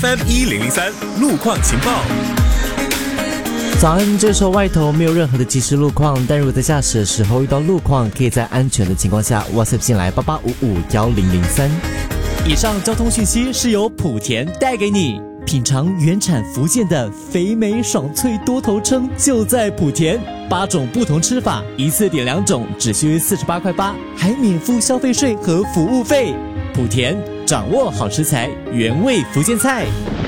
FM1003路况情报。 早安，这时候外头没有任何的即时路况，但如果在驾驶的时候遇到路况，可以在安全的情况下 WhatsApp 进来88551003。 以上交通讯息是由莆田带给你。品尝原产福建的肥美爽脆多头称就在莆田，8种不同吃法，一次点2种，只需48块8，还免付消费税和服务费。莆田掌握好食材，原味福建菜。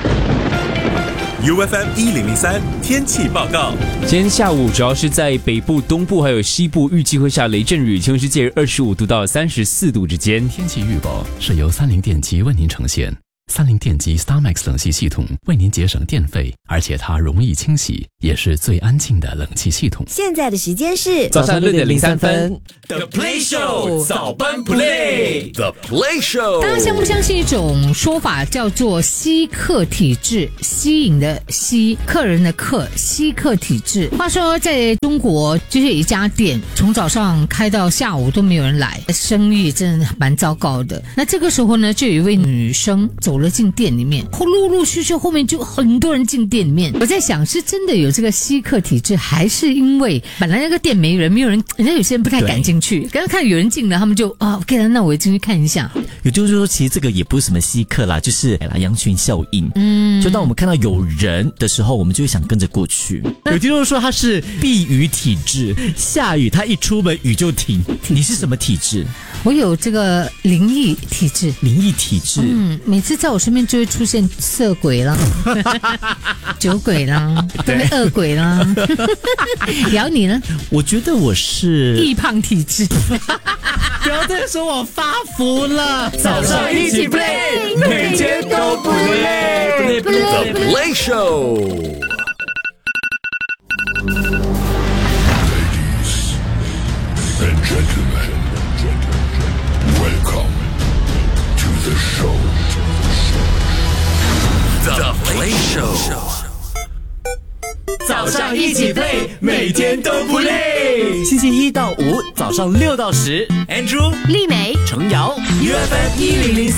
UFM1003天气报告。 今天下午主要是在北部、东部还有西部预计会下雷阵雨，气温是介于25度到34度之间。 天气预报是由三菱电机为您呈现。三菱电机 StarMax 冷气系统为您节省电费，而且它容易清洗，也是最安静的冷气系统。 现在的时间是早上6点03分。 The Play Show 早班 Play The Play Show。 大家相不相信一种说法叫做吸客体质？吸引的吸，客人的客，吸客体质。话说在中国就是有一家店从早上开到下午都没有人来，生意真的蛮糟糕的。那这个时候呢，就有一位女生走了进店里面，陆陆续续后面就很多人进店里面。我在想，是真的有这个吸客体质，还是因为本来那个店没人，人家有些人不太敢进去，刚刚看有人进了，他们就OK 了，那我也进去看一下。 也就是说，其实这个也不是什么稀客啦，就是羊群效应。就当我们看到有人的时候，我们就会想跟着过去。有听众说他是避雨体质，下雨他一出门雨就停。你是什么体质？ 我有这个灵异体质。 灵异体质， 每次在我身边就会出现色鬼啦、酒鬼啦、恶鬼啦。聊你呢？ 我觉得我是易胖体质。 不要再说我发福了。 早上一起 play， 每天都不累。The Play Show。 and gentlemen, welcome to the show. The Play Show。 早上一起 play， 每天都不累。 星期1到5早上6到10 Andrew、 丽美、 程瑶 UFM1003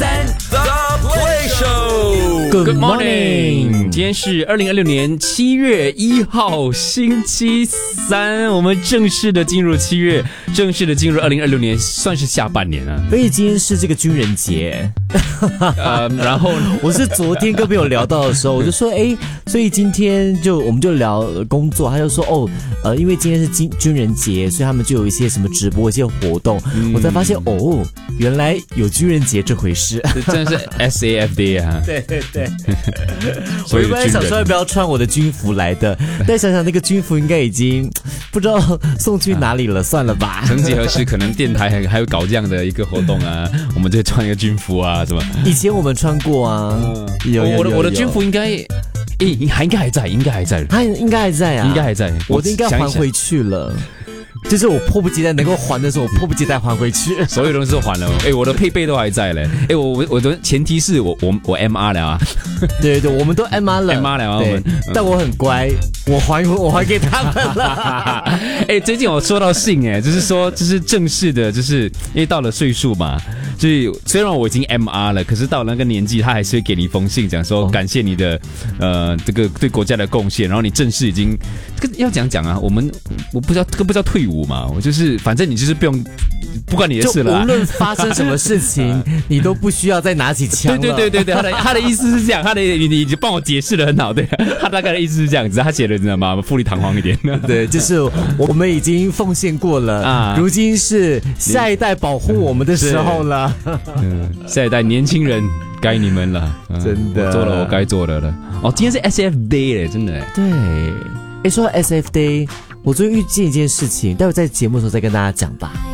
The Play Show。 Good morning， 今天是2026年7月1号星期3，我们正式的进入7月，正式的进入2026年，算是下半年啊。 所以今天是这个军人节。 然后我是昨天跟朋友聊到的时候，我就说所以今天我们就聊工作，他就说因为今天是军人节，所以他们就有一些什么直播一些活动，我才发现原来有军人节这回事。 真的是 SAFD 啊。 对。我一般想说要不要穿我的军服来的，但想想那个军服应该已经不知道送去哪里了，算了吧。 曾几何时，可能电台还会搞这样的一个活动啊，我们就穿一个军服啊，什么？ 以前我们穿过啊。 我的军服应该还在，应该还在， 他应该还在啊， 应该还在。 我的应该还回去了。就是我迫不及待能够还的时候，我迫不及待还回去， 所有东西都还了。我的配备都还在嘞。我的前提是我 MR 了啊。 对，我们都 MR 了 ，MR 了啊。 但我很乖，我还给他们了。 最近我收到信就是说，就是正式的，就是因为到了岁数嘛，所以虽然我已经 MR 了，可是到了那个年纪，他还是会给你一封信，讲说感谢你的这个对国家的贡献，然后你正式已经要讲啊，我不知道这个不叫退伍嘛，我就是反正你就是不关你的事了， 无论发生什么事情，你都不需要再拿起枪了。 对，他的意思是这样，你已经帮我解释得很好，对，他大概的意思是这样子，他写的你知道吗？富丽堂皇一点。 对，就是我们已经奉献过了啊，如今是下一代保护我们的时候了。 下一代年轻人该你们了， 真的， 我做了我该做的了。今天是 SF Day 嘞，真的。 对，说到 SF Day， 我最近遇见一件事情，待会在节目的时候再跟大家讲吧。